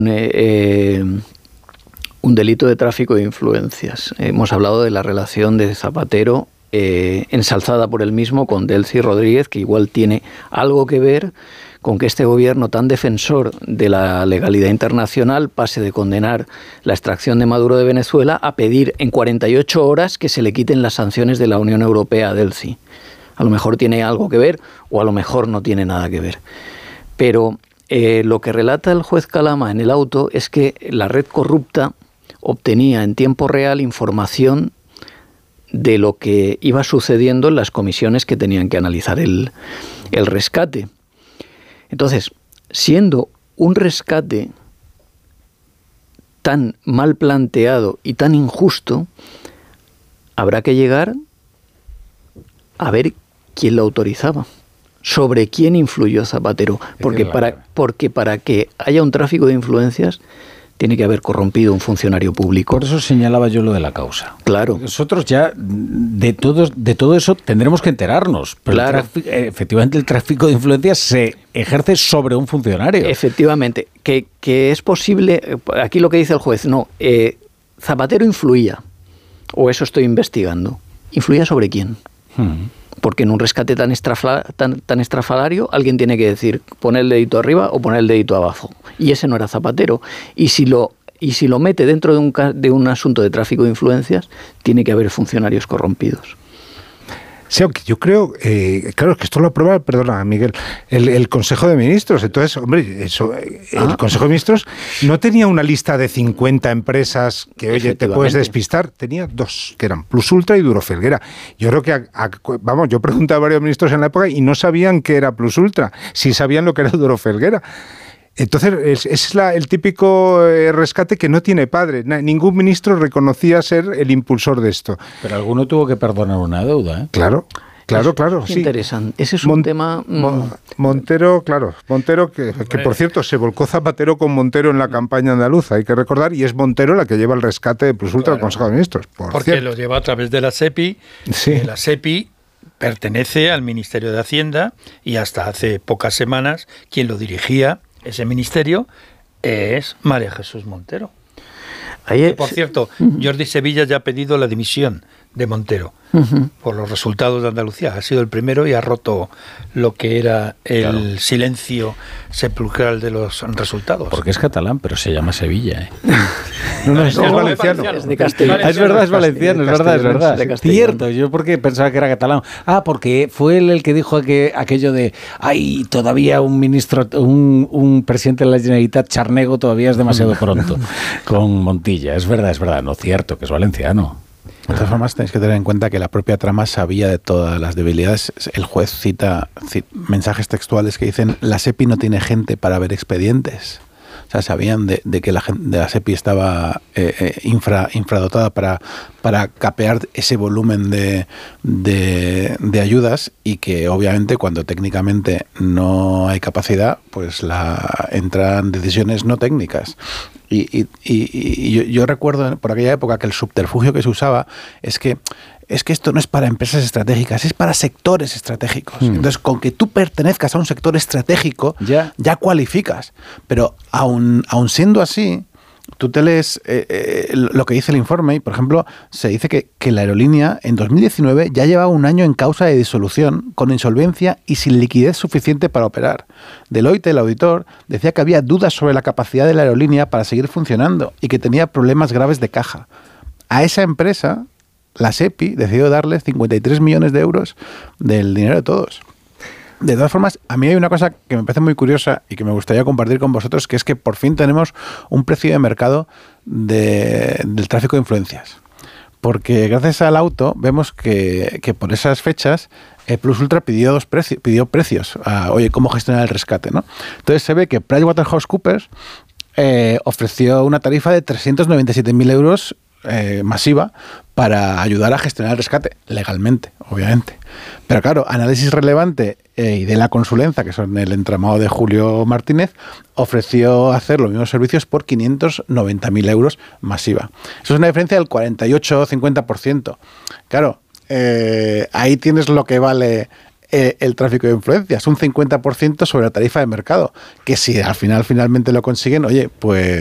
un delito de tráfico de influencias. Hemos hablado de la relación de Zapatero, ensalzada por él mismo, con Delcy Rodríguez, que igual tiene algo que ver con que este gobierno tan defensor de la legalidad internacional pase de condenar la extracción de Maduro de Venezuela a pedir en 48 horas que se le quiten las sanciones de la Unión Europea a Delcy. A lo mejor tiene algo que ver o a lo mejor no tiene nada que ver. Pero lo que relata el juez Calama en el auto es que la red corrupta obtenía en tiempo real información de lo que iba sucediendo en las comisiones que tenían que analizar el rescate. Entonces, siendo un rescate tan mal planteado y tan injusto, habrá que llegar a ver quién lo autorizaba, sobre quién influyó Zapatero, porque para que haya un tráfico de influencias tiene que haber corrompido un funcionario público. Por eso señalaba yo lo de la causa. Claro. Nosotros ya de todo eso tendremos que enterarnos. Pero claro. Efectivamente el tráfico de influencias se ejerce sobre un funcionario. Efectivamente. Que es posible, aquí lo que dice el juez, no, Zapatero influía, o eso estoy investigando. ¿Influía sobre quién? Porque en un rescate tan estrafalario alguien tiene que decir poner el dedito arriba o poner el dedito abajo. Y ese no era Zapatero. Y si lo mete dentro de un asunto de tráfico de influencias, tiene que haber funcionarios corrompidos. Sí, aunque yo creo, claro, que esto lo aprueba, perdona, Miguel, el Consejo de Ministros. Entonces, hombre, el Consejo de Ministros no tenía una lista de 50 empresas que, oye, te puedes despistar. Tenía 2, que eran Plus Ultra y Duro Felguera. Yo creo que, yo pregunté a varios ministros en la época y no sabían qué era Plus Ultra, sí sabían lo que era Duro Felguera. Entonces, es el típico rescate que no tiene padre. Ningún ministro reconocía ser el impulsor de esto. Pero alguno tuvo que perdonar una deuda, ¿eh? Claro, sí. Interesante. Ese es un tema... Montero, que por cierto, se volcó Zapatero con Montero en la campaña andaluza, hay que recordar, y es Montero la que lleva el rescate de Plus Ultra al Consejo de Ministros. Porque lo lleva a través de la SEPI. Sí. La SEPI pertenece al Ministerio de Hacienda y hasta hace pocas semanas quien lo dirigía, ese ministerio, es María Jesús Montero. Por cierto, Jordi Sevilla ya ha pedido la dimisión de Montero por los resultados de Andalucía. Ha sido el primero y ha roto lo que era el silencio sepulcral de los resultados. Porque es catalán, pero se llama Sevilla, ¿eh? No, es valenciano. Es de Castellón. Es verdad, es valenciano, es verdad. Cierto, yo porque pensaba que era catalán. Porque fue él el que dijo que aquello de hay todavía un ministro, un presidente de la Generalitat, Charnego, todavía es demasiado pronto, con Montilla. Es verdad, no, cierto, que es valenciano. De todas formas, tenéis que tener en cuenta que la propia trama sabía de todas las debilidades. El juez cita mensajes textuales que dicen: la SEPI no tiene gente para ver expedientes. O sea, sabían de que la SEPI estaba infradotada para capear ese volumen de ayudas, y que obviamente cuando técnicamente no hay capacidad, pues entran decisiones no técnicas. Y yo recuerdo por aquella época que el subterfugio que se usaba es que esto no es para empresas estratégicas, es para sectores estratégicos. Entonces, con que tú pertenezcas a un sector estratégico, ya cualificas. Pero aun siendo así, tú te lees lo que dice el informe y, por ejemplo, se dice que la aerolínea en 2019 ya llevaba un año en causa de disolución, con insolvencia y sin liquidez suficiente para operar. Deloitte, el auditor, decía que había dudas sobre la capacidad de la aerolínea para seguir funcionando y que tenía problemas graves de caja. A esa empresa, la SEPI decidió darle 53 millones de euros del dinero de todos. De todas formas, a mí hay una cosa que me parece muy curiosa y que me gustaría compartir con vosotros, que es que por fin tenemos un precio de mercado del tráfico de influencias. Porque gracias al auto vemos que por esas fechas Plus Ultra pidió precios. Oye, ¿cómo gestionar el rescate, ¿no? Entonces se ve que PricewaterhouseCoopers ofreció una tarifa de 397.000 euros masiva para ayudar a gestionar el rescate legalmente, obviamente. Pero claro, Análisis Relevante y de la Consulenza, que son el entramado de Julio Martínez, ofreció hacer los mismos servicios por 590.000 euros masiva. Eso es una diferencia del 48-50%. Claro, ahí tienes lo que vale el tráfico de influencias, un 50% sobre la tarifa de mercado, que si al final finalmente lo consiguen, oye, pues